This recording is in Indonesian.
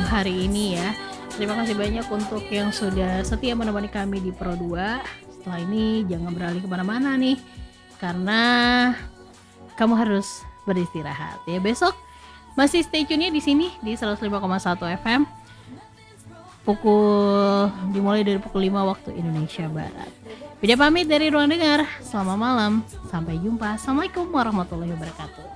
hari ini ya. Terima kasih banyak untuk yang sudah setia menemani kami di Pro 2. Setelah ini jangan beralih kemana-mana nih, karena kamu harus beristirahat ya. Besok masih stay tune-nya di sini di 105,1 FM. Dimulai dari pukul 5 waktu Indonesia Barat. Beda pamit dari ruang dengar. Selamat malam. Sampai jumpa. Assalamualaikum warahmatullahi wabarakatuh.